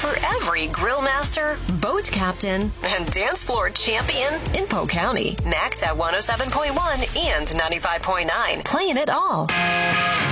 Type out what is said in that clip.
for every grill master, boat captain, and dance floor champion in Polk County. Max at 107.1 and 95.9. Playing it all.